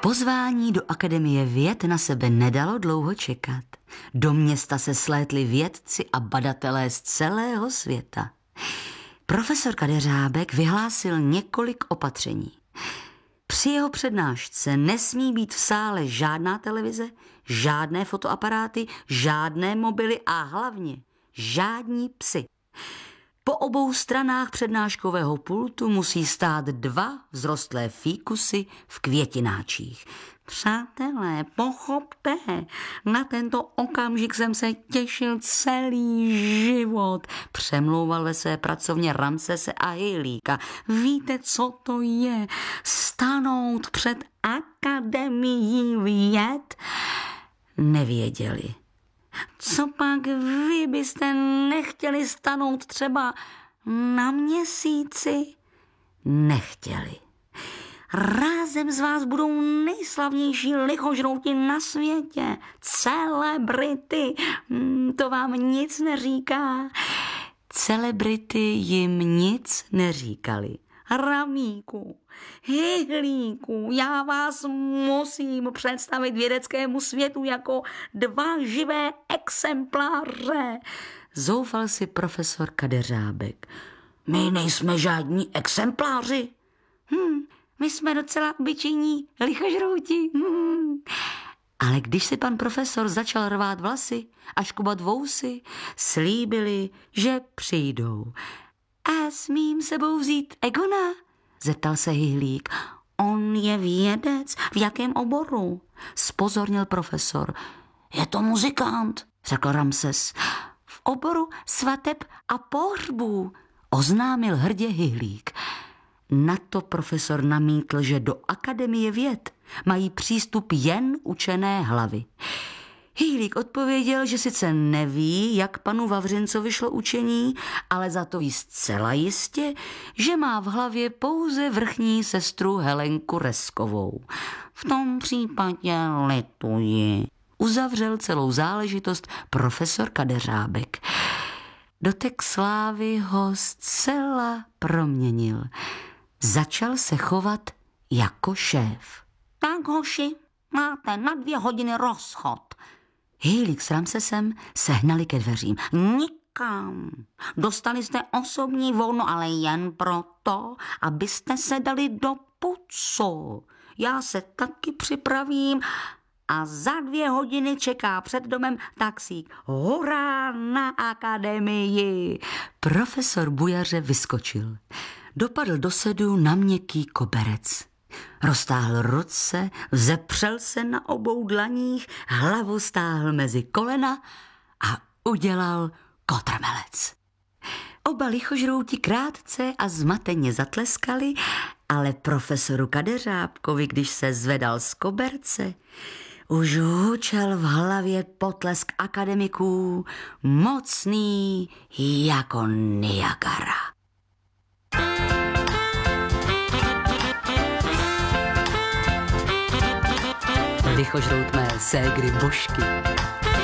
Pozvání do Akademie věd na sebe nedalo dlouho čekat. Do města se slétli vědci a badatelé z celého světa. Profesor Kadeřábek vyhlásil několik opatření. Při jeho přednášce nesmí být v sále žádná televize, žádné fotoaparáty, žádné mobily a hlavně žádní psi. Po obou stranách přednáškového pultu musí stát 2 vzrostlé fíkusy v květináčích. Přátelé, pochopte, na tento okamžik jsem se těšil celý život, přemlouval ve své pracovně Ramsese a Hylíka. Víte, co to je? Stanout před Akademií věd? Nevěděli. Co pak vy byste nechtěli stanout třeba na Měsíci? Nechtěli. Rázem z vás budou nejslavnější lichožrouti na světě. Celebrity. To vám nic neříká. Celebrity jim nic neříkali. Ramíku, Hyhlíku, já vás musím představit vědeckému světu jako 2 živé exempláře. Zoufal si profesor Kadeřábek. My nejsme žádní exempláři. My jsme docela obyčejní lichožrouti. Ale když si pan profesor začal rvát vlasy a škubat vousy, slíbili, že přijdou. A smím sebou vzít Egona? Zeptal se Hyhlík. On je vědec. V jakém oboru? Zpozornil profesor. Je to muzikant, řekl Ramses. V oboru svateb a pohřbů, oznámil hrdě Hyhlík. Na to profesor namítl, že do Akademie věd mají přístup jen učené hlavy. Hyhlík odpověděl, že sice neví, jak panu Vavřincovi šlo učení, ale za to ví zcela jistě, že má v hlavě pouze vrchní sestru Helenku Reskovou. V tom případě lituji. Uzavřel celou záležitost profesor Kadeřábek. Dotek slávy ho zcela proměnil. Začal se chovat jako šéf. Tak hoši, máte na 2 hodiny rozchod. Hyhlík s Ramsesem sehnali ke dveřím. Nikam. Dostali jste osobní volno, ale jen proto, abyste se dali do pucu. Já se taky připravím a za 2 hodiny čeká před domem taxík. Hurá na Akademii. Profesor Bujaře vyskočil. Dopadl do sedu na měkký koberec. Roztáhl ruce, vzepřel se na obou dlaních, hlavu stáhl mezi kolena a udělal kotrmelec. Oba lichožrouti krátce a zmateně zatleskali, ale profesoru Kadeřábkovi, když se zvedal z koberce, už hučel v hlavě potlesk akademiků, mocný jako Niagara. Lichožrout mé ségry Božky.